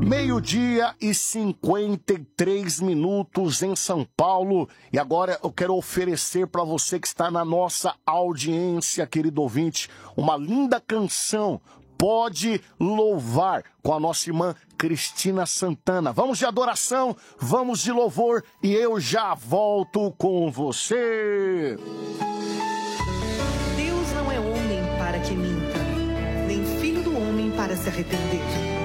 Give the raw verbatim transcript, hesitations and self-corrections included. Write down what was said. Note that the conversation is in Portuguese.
Meio-dia e cinquenta e três minutos em São Paulo. E agora eu quero oferecer para você que está na nossa audiência, querido ouvinte, uma linda canção. Pode louvar, com a nossa irmã Cristina Santana. Vamos de adoração, vamos de louvor e eu já volto com você. Deus não é homem para que minta, nem filho do homem para se arrepender.